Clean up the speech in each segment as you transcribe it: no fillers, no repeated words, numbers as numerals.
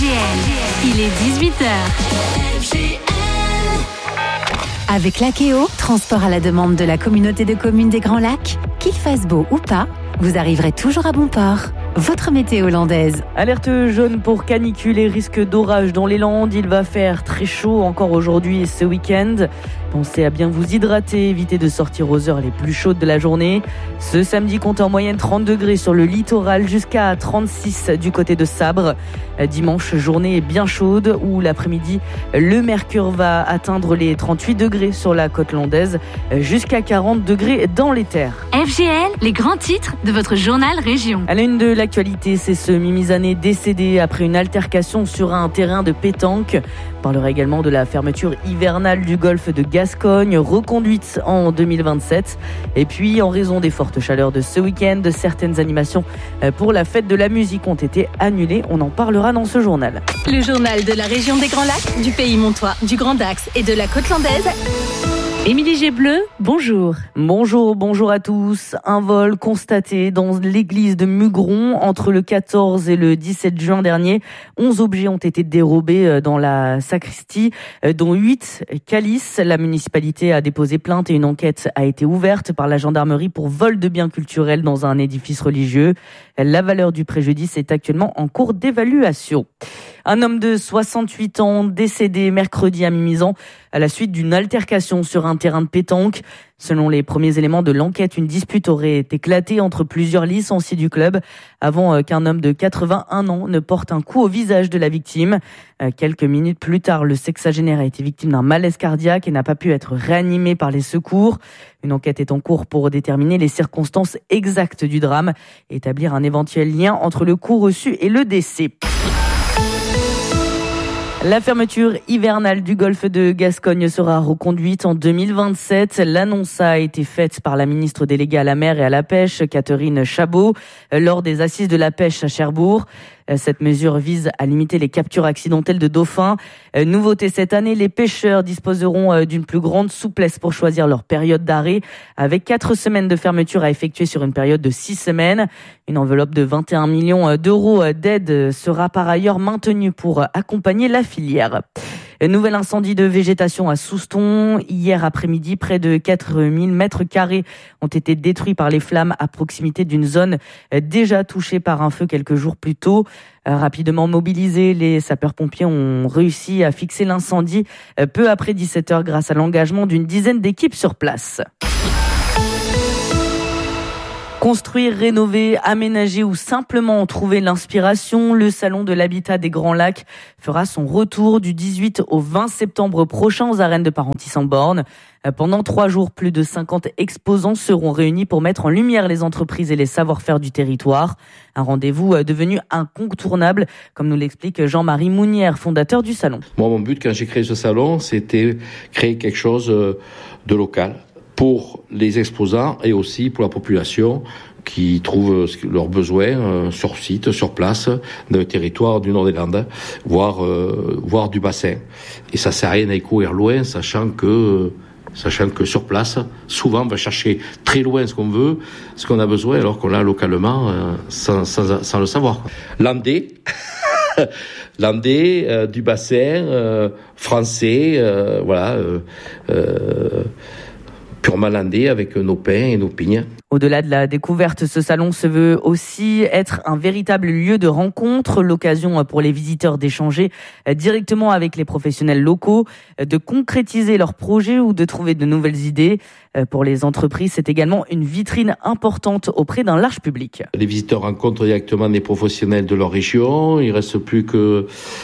Il est 18h. Avec Lakeo, transport à la demande de la communauté de communes des Grands Lacs, qu'il fasse beau ou pas, vous arriverez toujours à bon port. Votre météo hollandaise. Alerte jaune pour canicule et risque d'orage dans les Landes. Il va faire très chaud encore aujourd'hui et ce week-end. Pensez à bien vous hydrater, évitez de sortir aux heures les plus chaudes de la journée. Ce samedi, comptez en moyenne 30 degrés sur le littoral jusqu'à 36 du côté de Sabre. Dimanche, journée est bien chaude où l'après-midi, le mercure va atteindre les 38 degrés sur la côte landaise jusqu'à 40 degrés dans les terres. FGL, les grands titres de votre journal Région. À la une de l'actualité, c'est ce Mimisanais décédé après une altercation sur un terrain de pétanque. On parlera également de la fermeture hivernale du golfe de Gascogne, reconduite en 2027. Et puis, en raison des fortes chaleurs de ce week-end, certaines animations pour la fête de la musique ont été annulées. On en parlera dans ce journal. Le journal de la région des Grands Lacs, du Pays Montois, du Grand Dax et de la côte landaise. Émilie Gébleu, bonjour. Bonjour à tous. Un vol constaté dans l'église de Mugron entre le 14 et le 17 juin dernier. 11 objets ont été dérobés dans la sacristie, dont 8 calices. La municipalité a déposé plainte et une enquête a été ouverte par la gendarmerie pour vol de biens culturels dans un édifice religieux. La valeur du préjudice est actuellement en cours d'évaluation. Un homme de 68 ans décédé mercredi à Mimizan à la suite d'une altercation sur un terrain de pétanque. Selon les premiers éléments de l'enquête, une dispute aurait éclaté entre plusieurs licenciés du club avant qu'un homme de 81 ans ne porte un coup au visage de la victime. Quelques minutes plus tard, le sexagénaire a été victime d'un malaise cardiaque et n'a pas pu être réanimé par les secours. Une enquête est en cours pour déterminer les circonstances exactes du drame et établir un éventuel lien entre le coup reçu et le décès. La fermeture hivernale du golfe de Gascogne sera reconduite en 2027. L'annonce a été faite par la ministre déléguée à la mer et à la pêche, Catherine Chabot, lors des assises de la pêche à Cherbourg. Cette mesure vise à limiter les captures accidentelles de dauphins. Nouveauté cette année, les pêcheurs disposeront d'une plus grande souplesse pour choisir leur période d'arrêt, avec 4 semaines de fermeture à effectuer sur une période de 6 semaines. Une enveloppe de 21 millions d'euros d'aide sera par ailleurs maintenue pour accompagner la filière. Nouvel incendie de végétation à Souston. Hier après-midi, près de 4000 mètres carrés ont été détruits par les flammes à proximité d'une zone déjà touchée par un feu quelques jours plus tôt. Rapidement mobilisés, les sapeurs-pompiers ont réussi à fixer l'incendie peu après 17h grâce à l'engagement d'une dizaine d'équipes sur place. Construire, rénover, aménager ou simplement trouver l'inspiration, le Salon de l'Habitat des Grands Lacs fera son retour du 18 au 20 septembre prochain aux arènes de Parentis-en-Born. Pendant 3 jours, plus de 50 exposants seront réunis pour mettre en lumière les entreprises et les savoir-faire du territoire. Un rendez-vous devenu incontournable, comme nous l'explique Jean-Marie Mounière, fondateur du Salon. Moi, mon but quand j'ai créé ce salon, c'était créer quelque chose de local pour les exposants et aussi pour la population qui trouvent leurs besoins sur site, sur place, dans le territoire du nord des Landes, voire du bassin. Et ça sert à rien d'aller courir loin, sachant que sur place, souvent on va chercher très loin ce qu'on veut, ce qu'on a besoin, alors qu'on l'a localement sans le savoir. Landais, du bassin, français, purement landais avec nos pins et nos pignes. Au-delà de la découverte, ce salon se veut aussi être un véritable lieu de rencontre, l'occasion pour les visiteurs d'échanger directement avec les professionnels locaux, de concrétiser leurs projets ou de trouver de nouvelles idées. Pour les entreprises, c'est également une vitrine importante auprès d'un large public. Les visiteurs rencontrent directement des professionnels de leur région. Il ne reste plus que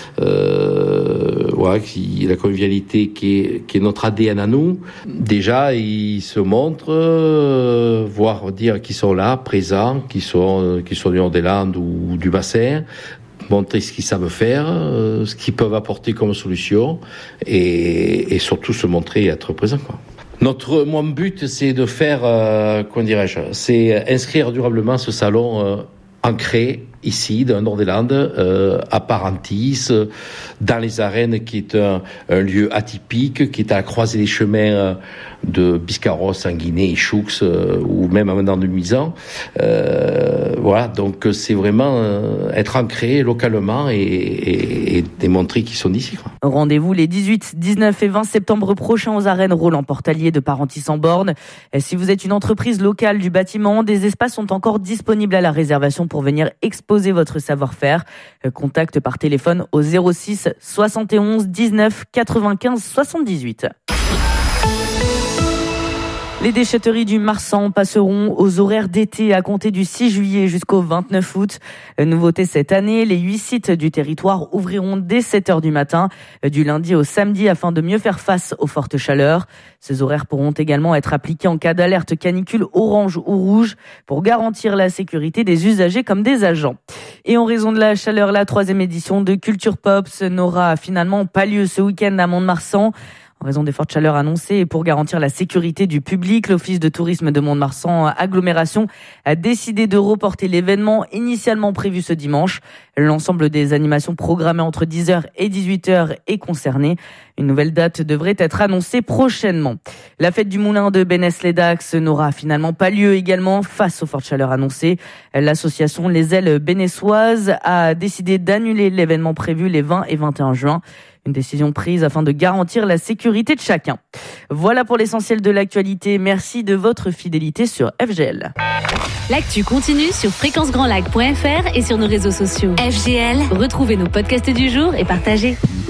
la convivialité qui est notre ADN à nous. Déjà, ils se montrent, voire dire qu'ils sont là, présents, qu'ils sont du nord des Landes ou du bassin, montrer ce qu'ils savent faire, ce qu'ils peuvent apporter comme solution et surtout se montrer et être présents, quoi. Mon but, c'est de faire, c'est inscrire durablement ce salon ancré ici, dans le nord des Landes, à Parentis, dans les arènes, qui est un lieu atypique, qui est à la croisée des chemins de Biscarrosse, Sanguinet et Choux, ou même à Mendan de Muisan. Voilà, donc c'est vraiment être ancré localement et démontrer qu'ils sont d'ici. Rendez-vous les 18, 19 et 20 septembre prochains aux arènes Roland-Portalier de Parentis-en-Born. Si vous êtes une entreprise locale du bâtiment, des espaces sont encore disponibles à la réservation pour venir exposer votre savoir-faire. Contact par téléphone au 06 71 19 95 78. Les déchetteries du Marsan passeront aux horaires d'été à compter du 6 juillet jusqu'au 29 août. Nouveauté cette année, les 8 sites du territoire ouvriront dès 7h du matin, du lundi au samedi, afin de mieux faire face aux fortes chaleurs. Ces horaires pourront également être appliqués en cas d'alerte canicule orange ou rouge pour garantir la sécurité des usagers comme des agents. Et en raison de la chaleur, la 3e édition de Culture Pops n'aura finalement pas lieu ce week-end à Mont-de-Marsan. En raison des fortes chaleurs annoncées et pour garantir la sécurité du public, l'Office de tourisme de Mont-de-Marsan Agglomération a décidé de reporter l'événement initialement prévu ce dimanche. L'ensemble des animations programmées entre 10h et 18h est concerné. Une nouvelle date devrait être annoncée prochainement. La fête du moulin de Bénesse-les-Dax n'aura finalement pas lieu également face aux fortes chaleurs annoncées. L'association Les Ailes Bénessoises a décidé d'annuler l'événement prévu les 20 et 21 juin. Une décision prise afin de garantir la sécurité de chacun. Voilà pour l'essentiel de l'actualité. Merci de votre fidélité sur FGL. L'actu continue sur fréquencegrandlac.fr et sur nos réseaux sociaux. FGL, retrouvez nos podcasts du jour et partagez.